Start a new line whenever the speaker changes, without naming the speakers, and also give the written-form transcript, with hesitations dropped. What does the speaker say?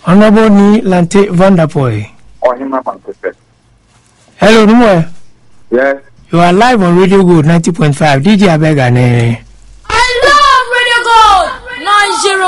Honorable Ni Lante Vanderpoy.
Or him up on the
Hello, Numo.
Yes.
You are live on Radio Good 90.5. DJ Abega.
I love Radio Good 90.